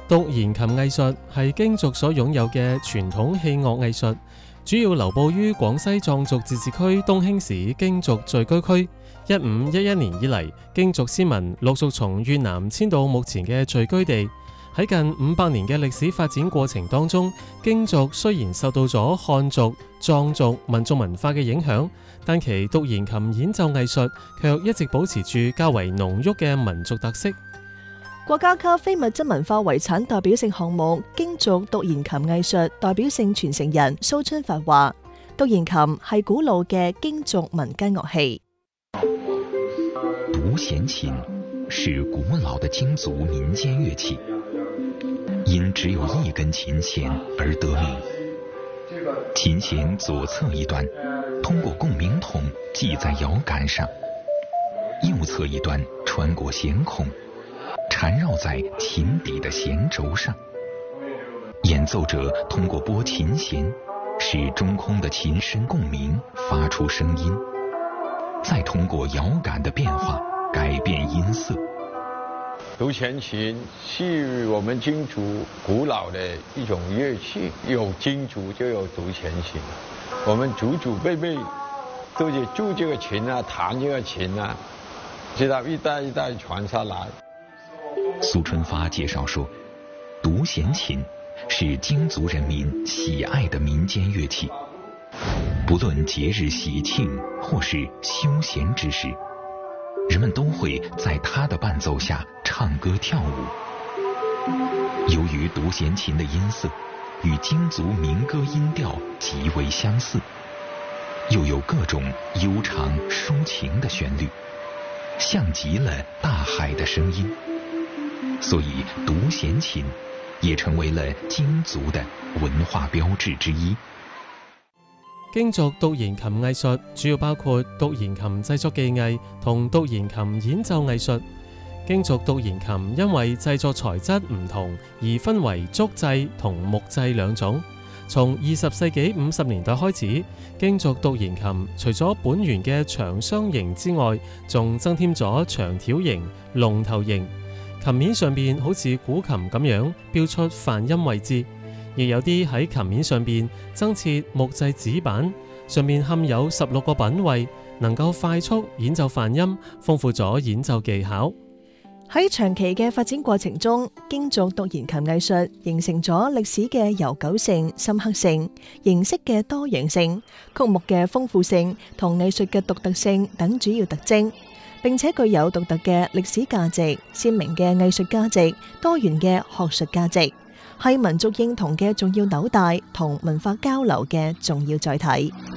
獨弦琴藝術係京族所擁有嘅傳統器樂藝術，主要流布於廣西壯族自治區東興市京族聚居區。1511年以嚟，京族先民陸續從越南遷到目前嘅聚居地。喺近500年嘅歷史發展過程當中，京族雖然受到咗漢族、壯族民族文化嘅影響，但其獨弦琴演奏藝術卻一直保持住較為濃郁嘅民族特色。 國家級非物質文化遺產代表性項目京族獨弦琴藝術代表性傳承人蘇春發話：獨弦琴係古老嘅京族民間樂器。 獨弦琴是古老的京族民間樂器，因只有一根琴弦而得名。琴弦左側一端通過共鳴筒繫在搖桿上，右側一端穿過弦孔纏繞在琴底的弦軸上，演奏者通過撥琴弦使中空的琴身共鳴發出聲音，再通過搖桿的變化改變音色。 獨弦琴是我們京族古老的一種樂器，有京族就有獨弦琴，我們祖祖輩輩都是築這個琴啊，彈這個琴啊，直到一代一代傳下來。 蘇春發介紹說，獨弦琴是京族人民喜愛的民間樂器，不論節日喜慶或是休閒之時，人們都會在它的伴奏下唱歌跳舞。由於獨弦琴的音色與京族民歌音調極為相似，又有各種悠長抒情的旋律，像極了大海的聲音，所以獨弦琴也成為了京族的文化標誌之一。 京族獨弦琴藝術主要包括獨弦琴製作技藝同獨弦琴演奏藝術。京族獨弦琴因為製作材質唔同而分為竹製同木製兩種。從20世紀50年代開始，京族獨弦琴除咗本源嘅長雙形之外，仲增添咗長條形、龍頭形。琴面上邊好似古琴咁樣標出泛音位置，亦有啲喺琴面上邊增設木製指板，上面嵌有16個品位，能夠快速演奏泛音，豐富咗演奏技巧。 喺長期嘅發展過程中，京族獨弦琴藝術形成咗歷史嘅悠久性、深刻性、形式嘅多樣性、曲目嘅豐富性同藝術嘅獨特性等主要特徵，並且具有獨特嘅歷史價值、鮮明嘅藝術價值、多元嘅學術價值，係民族認同嘅重要紐帶同文化交流嘅重要載體。